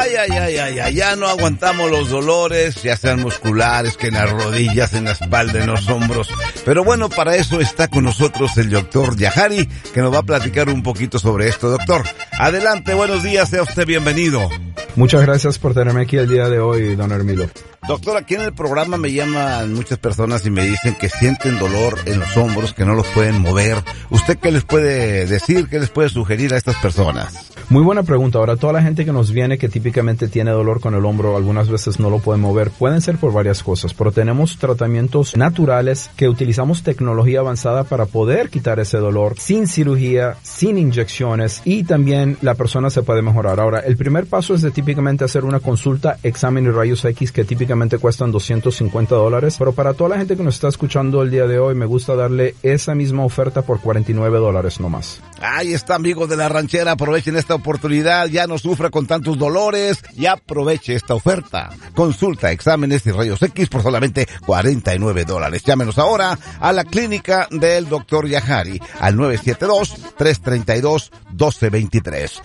Ya no aguantamos los dolores, ya sean musculares, que en las rodillas, en la espalda, en los hombros. Pero bueno, para eso está con nosotros el doctor Yahari, que nos va a platicar un poquito sobre esto. Doctor, adelante, buenos días, sea usted bienvenido. Muchas gracias por tenerme aquí el día de hoy, don Hermilo. Doctor, aquí en el programa me llaman muchas personas y me dicen que sienten dolor en los hombros, que no los pueden mover. ¿Usted qué les puede decir, qué les puede sugerir a estas personas? Muy buena pregunta. Ahora, toda la gente que nos viene que típicamente tiene dolor con el hombro, algunas veces no lo pueden mover, pueden ser por varias cosas, pero tenemos tratamientos naturales que utilizamos tecnología avanzada para poder quitar ese dolor sin cirugía, sin inyecciones, y también la persona se puede mejorar. Ahora, el primer paso es de típicamente hacer una consulta, examen y rayos X que típicamente cuestan $250, pero para toda la gente que nos está escuchando el día de hoy, me gusta darle esa misma oferta por $49 nomás. Ahí está, amigos de la ranchera, aprovechen esta oportunidad, ya no sufra con tantos dolores, ya aproveche esta oferta. Consulta, exámenes y rayos X por solamente $49. Llámenos ahora a la clínica del Dr. Yahari al 972-332-1223.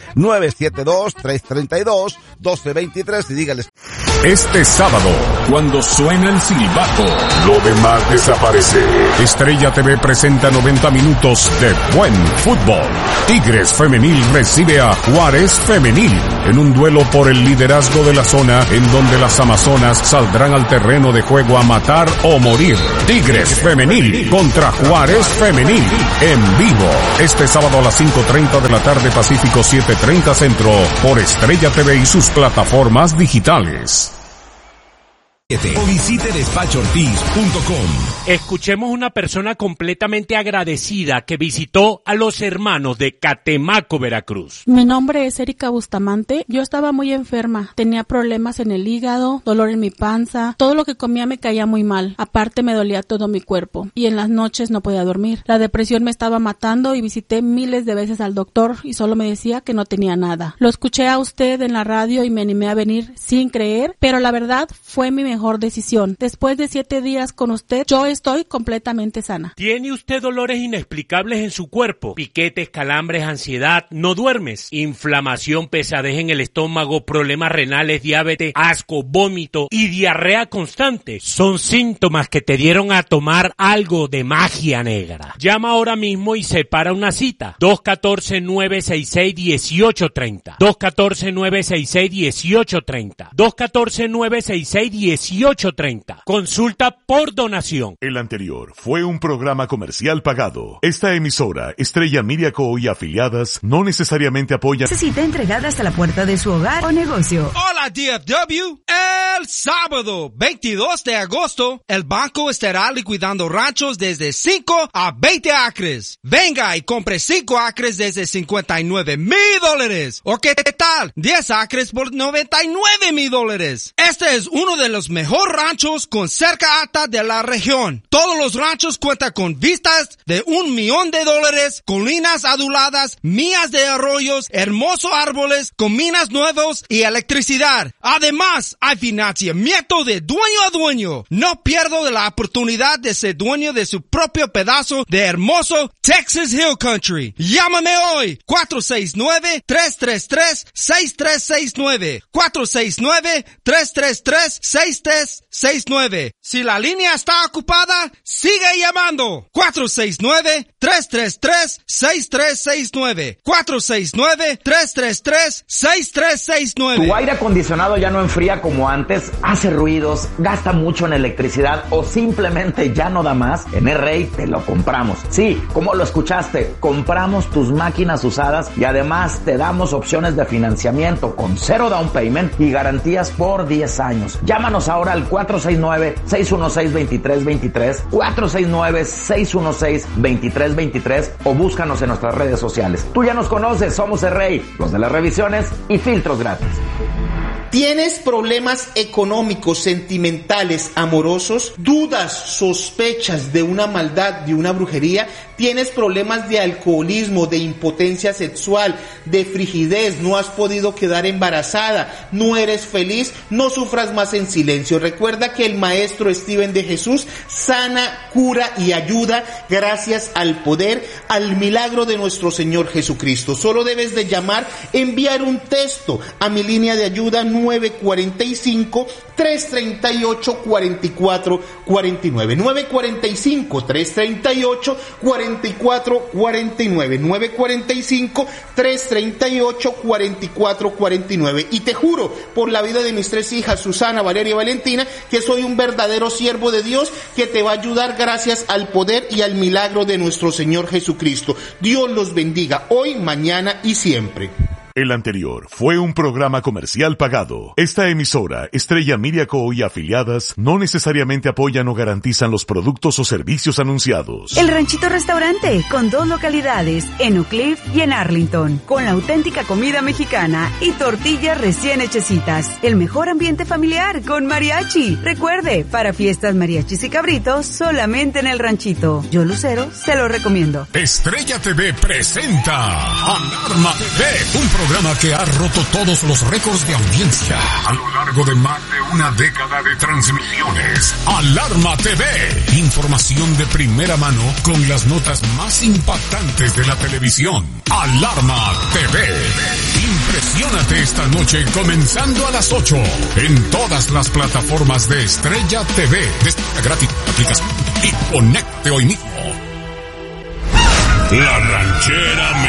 972-332-1223 y dígales. Este sábado, cuando suena el silbato, lo demás desaparece. Estrella TV presenta 90 minutos de buen fútbol. Tigres Femenil recibe a Juárez Femenil en un duelo por el liderazgo de la zona, en donde las amazonas saldrán al terreno de juego a matar o morir. Tigres Femenil contra Juárez Femenil en vivo. Este sábado a las 5:30 de la tarde Pacífico, 7:30 Centro, por Estrella TV y sus plataformas digitales. O visite despachortiz.com. Escuchemos una persona completamente agradecida que visitó a los hermanos de Catemaco, Veracruz. Mi nombre es Erika Bustamante. Yo estaba muy enferma. Tenía problemas en el hígado, dolor en mi panza. Todo lo que comía me caía muy mal. Aparte me dolía todo mi cuerpo. Y en las noches no podía dormir. La depresión me estaba matando y visité miles de veces al doctor y solo me decía que no tenía nada. Lo escuché a usted en la radio y me animé a venir sin creer, pero la verdad fue mi mejor decisión. Después de 7 días con usted, yo estoy completamente sana. ¿Tiene usted dolores inexplicables en su cuerpo? Piquetes, calambres, ansiedad, no duermes, inflamación, pesadez en el estómago, problemas renales, diabetes, asco, vómito y diarrea constante. Son síntomas que te dieron a tomar algo de magia negra. Llama ahora mismo y separa una cita. 214-966-1830. 214-966-1830. 214-966-1830. Consulta por donación. El anterior fue un programa comercial pagado. Esta emisora, Estrella Media Co. y afiliadas, no necesariamente apoya. Necesita entregada hasta la puerta de su hogar o negocio. Hola DFW. El sábado 22 de agosto, el banco estará liquidando ranchos desde 5 a 20 acres. Venga y compre 5 acres desde $59,000. ¿O qué tal? 10 acres por $99,000. Este es uno de los mejores ranchos con cerca alta de la región. Todos los ranchos cuentan con vistas de $1 million, colinas aduladas, millas de arroyos, hermosos árboles con minas nuevos y electricidad. Además, hay financiamiento de dueño a dueño. No pierdo de la oportunidad de ser dueño de su propio pedazo de hermoso Texas Hill Country. Llámame hoy. 469-333-6369. 469-333-6369. Si la línea está ocupada, sigue llamando. 469-333-6369. 469-333-6369. ¿Tu aire acondicionado ya no enfría como antes? ¿Hace ruidos? ¿Gasta mucho en electricidad? ¿O simplemente ya no da más? En R.A. te lo compramos. Sí, como lo escuchaste, compramos tus máquinas usadas y además te damos opciones de financiamiento con 0 down payment y garantías por 10 años. Llámanos ahora al 469-616-2323, 469-616-2323 o búscanos en nuestras redes sociales. Tú ya nos conoces, somos R.A., los de las revisiones y filtros gratis. ¿Tienes problemas económicos, sentimentales, amorosos? ¿Dudas, sospechas de una maldad, de una brujería? ¿Tienes problemas de alcoholismo, de impotencia sexual, de frigidez? ¿No has podido quedar embarazada? ¿No eres feliz? No sufras más en silencio. Recuerda que el maestro Steven de Jesús sana, cura y ayuda gracias al poder, al milagro de nuestro Señor Jesucristo. Solo debes de llamar, enviar un texto a mi línea de ayuda 945-338-4449. 945-338-4449. 945-338-4449. Y te juro por la vida de mis 3 hijas, Susana, Valeria y Valentina, que soy un verdadero siervo de Dios que te va a ayudar gracias al poder y al milagro de nuestro Señor Jesucristo. Dios los bendiga hoy, mañana y siempre. El anterior fue un programa comercial pagado. Esta emisora, Estrella Media Co. y afiliadas, no necesariamente apoyan o garantizan los productos o servicios anunciados. El Ranchito Restaurante, con 2 localidades, en Oak Cliff y en Arlington, con la auténtica comida mexicana y tortillas recién hechecitas. El mejor ambiente familiar con mariachi. Recuerde, para fiestas, mariachis y cabritos, solamente en el Ranchito. Yo, Lucero, se lo recomiendo. Estrella TV presenta Alarma TV, un programa que ha roto todos los récords de audiencia a lo largo de más de una década de transmisiones. Alarma TV, información de primera mano con las notas más impactantes de la televisión. Alarma TV. Impresiónate esta noche comenzando a las 8 en todas las plataformas de Estrella TV. Descarga gratis la aplicación y conéctate hoy mismo. La Ranchera